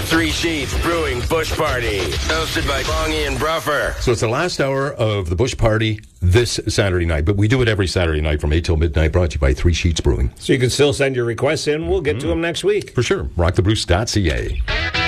Three Sheets Brewing Bush Party, hosted by Bongie and Bruffer. So it's the last hour of the Bush Party this Saturday night, but we do it every Saturday night from 8 till midnight, brought to you by Three Sheets Brewing. So you can still send your requests in. We'll get to them next week. For sure. Rockthebruce.ca.